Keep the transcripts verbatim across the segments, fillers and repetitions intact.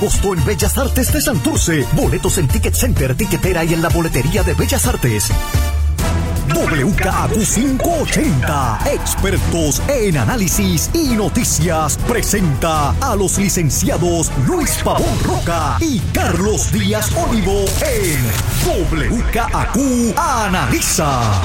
Costo en Bellas Artes de Santurce. Boletos en Ticket Center, Tiquetera y en la boletería de Bellas Artes. W K A Q quinientos ochenta, expertos en análisis y noticias, presenta a los licenciados Luis Pavón Roca y Carlos Díaz Olivo en W K A Q Analiza.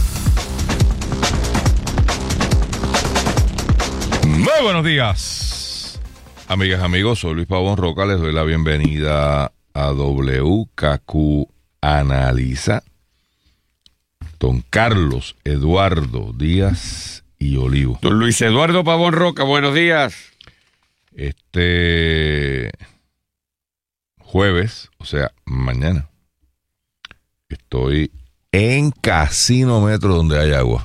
Muy buenos días, amigas, amigos. Soy Luis Pavón Roca. Les doy la bienvenida a W K A Q Analiza. Don Carlos Eduardo Díaz y Olivo. Don Luis Eduardo Pavón Roca, buenos días. Este jueves, o sea, mañana, estoy en Casino Metro donde hay agua.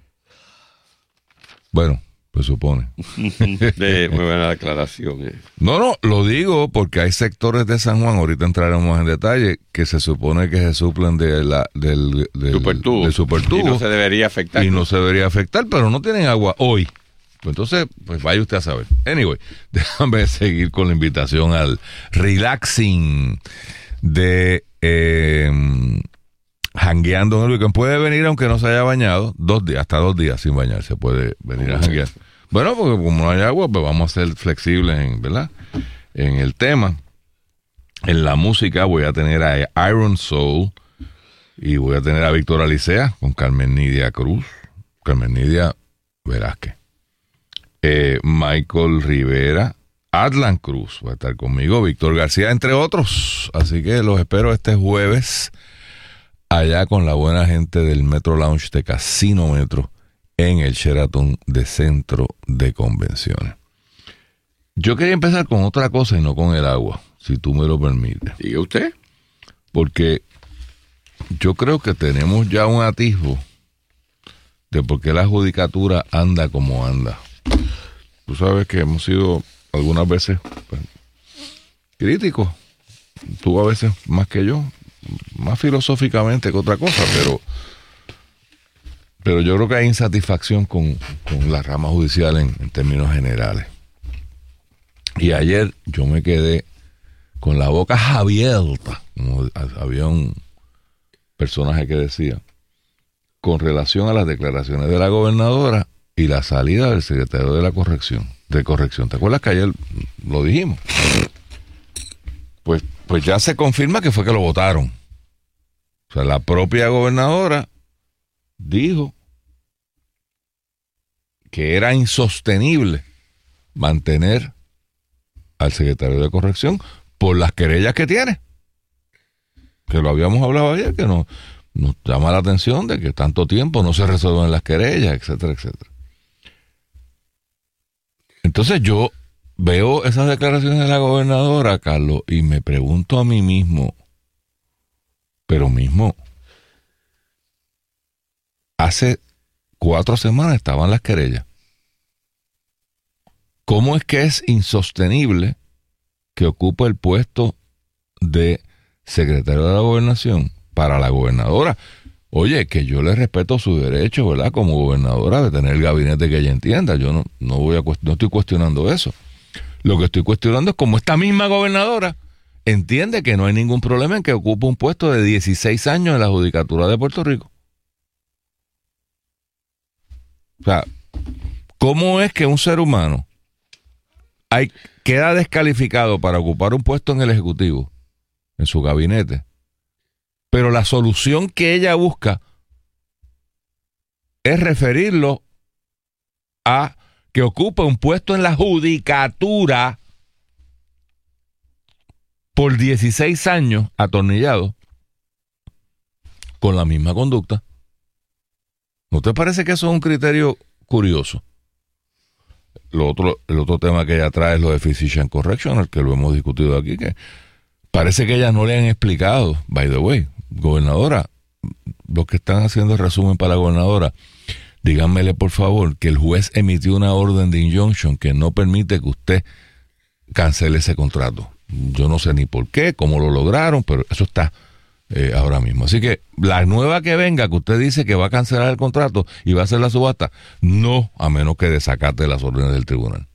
Bueno, se supone. De, muy buena aclaración. Eh. No, no, lo digo porque hay sectores de San Juan, ahorita entraremos en detalle, que se supone que se suplen de la, del, del supertubo. del supertubo. Y no se debería afectar. Y no se debería afectar, pero no tienen agua hoy. Pues entonces, pues vaya usted a saber. Anyway, déjame seguir con la invitación al relaxing de eh, jangueando en el weekend. Puede venir aunque no se haya bañado, dos días, hasta dos días sin bañarse puede venir a janguear. Bueno, porque como no hay agua, pues vamos a ser flexibles en, ¿verdad? En el tema. En la música voy a tener a Iron Soul y voy a tener a Víctor Alicea con Carmen Nidia Cruz, Carmen Nidia Velázquez, eh, Michael Rivera, Adlan Cruz va a estar conmigo, Víctor García, entre otros. Así que los espero este jueves allá con la buena gente del Metro Lounge de Casino Metro en el Sheraton de Centro de Convenciones. Yo quería empezar con otra cosa y no con el agua, si tú me lo permites. ¿Sigue usted? Porque yo creo que tenemos ya un atisbo de por qué la judicatura anda como anda. Tú sabes que hemos sido algunas veces pues, críticos, tú a veces más que yo, más filosóficamente que otra cosa, pero pero yo creo que hay insatisfacción con, con la rama judicial en, en términos generales. Y ayer yo me quedé con la boca abierta, como había un personaje que decía, con relación a las declaraciones de la gobernadora y la salida del secretario de la corrección, de corrección. ¿Te acuerdas que ayer lo dijimos? Pues, pues ya se confirma que fue que lo votaron. O sea, la propia gobernadora dijo que era insostenible mantener al secretario de corrección por las querellas que tiene. Que lo habíamos hablado ayer, que nos, nos llama la atención de que tanto tiempo no se resuelven las querellas, etcétera, etcétera. Entonces yo veo esas declaraciones de la gobernadora, Carlos, y me pregunto a mí mismo, pero mismo, hace cuatro semanas estaban las querellas. ¿Cómo es que es insostenible que ocupe el puesto de secretario de la gobernación para la gobernadora? Oye, que yo le respeto su derecho, ¿verdad? Como gobernadora de tener el gabinete que ella entienda. Yo no, no, voy a, no estoy cuestionando eso. Lo que estoy cuestionando es cómo esta misma gobernadora entiende que no hay ningún problema en que ocupe un puesto de dieciséis años en la Judicatura de Puerto Rico. O sea, ¿cómo es que un ser humano hay, queda descalificado para ocupar un puesto en el Ejecutivo, en su gabinete, pero la solución que ella busca es referirlo a que ocupe un puesto en la Judicatura por dieciséis años atornillado con la misma conducta? ¿No te parece que eso es un criterio curioso? Lo otro, el otro tema que ella trae es lo de Physician Correctional, que lo hemos discutido aquí, que parece que ella no le han explicado, by the way, gobernadora, los que están haciendo el resumen para la gobernadora, díganmele por favor que el juez emitió una orden de injunction que no permite que usted cancele ese contrato. Yo no sé ni por qué, cómo lo lograron, pero eso está eh, ahora mismo. Así que la nueva que venga, que usted dice que va a cancelar el contrato y va a hacer la subasta, no, a menos que desacate las órdenes del tribunal.